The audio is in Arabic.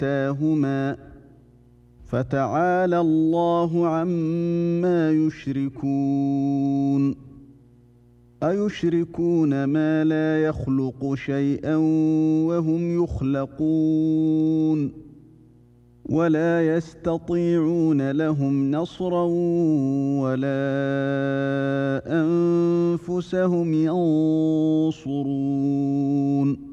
كلتاهما فتعالى الله عما يشركون أيشركون ما لا يخلق شيئا وهم يخلقون ولا يستطيعون لهم نصرا ولا أنفسهم ينصرون